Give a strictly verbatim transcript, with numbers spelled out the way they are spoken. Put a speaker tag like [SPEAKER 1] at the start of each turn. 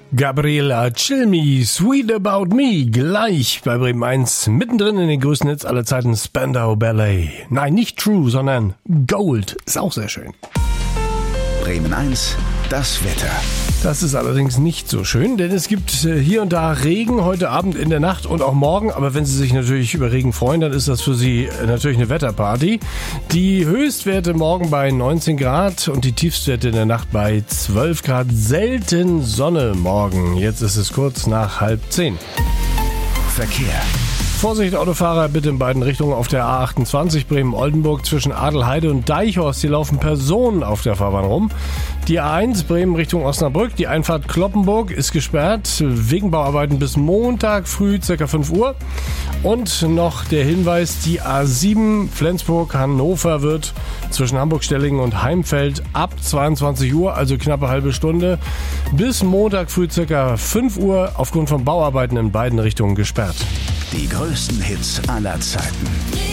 [SPEAKER 1] Gabriela, Chill Me, Sweet About Me, gleich bei Bremen eins, mittendrin in den größten Hits aller Zeiten, Spandau Ballet. Nein, nicht True, sondern Gold, ist auch sehr schön.
[SPEAKER 2] Bremen eins, das Wetter.
[SPEAKER 1] Das ist allerdings nicht so schön, denn es gibt hier und da Regen heute Abend, in der Nacht und auch morgen. Aber wenn Sie sich natürlich über Regen freuen, dann ist das für Sie natürlich eine Wetterparty. Die Höchstwerte morgen bei neunzehn Grad und die Tiefstwerte in der Nacht bei zwölf Grad. Selten Sonne morgen. Jetzt ist es kurz nach halb zehn.
[SPEAKER 2] Verkehr.
[SPEAKER 1] Vorsicht, Autofahrer, bitte in beiden Richtungen auf der A achtundzwanzig Bremen-Oldenburg zwischen Adelheide und Deichhorst. Hier laufen Personen auf der Fahrbahn rum. Die A eins Bremen Richtung Osnabrück, die Einfahrt Kloppenburg ist gesperrt, wegen Bauarbeiten bis Montag früh ca. fünf Uhr. Und noch der Hinweis, die A sieben Flensburg-Hannover wird zwischen Hamburg-Stellingen und Heimfeld ab zweiundzwanzig Uhr, also knappe halbe Stunde, bis Montag früh ca. fünf Uhr aufgrund von Bauarbeiten in beiden Richtungen gesperrt.
[SPEAKER 2] Die größten Hits aller Zeiten.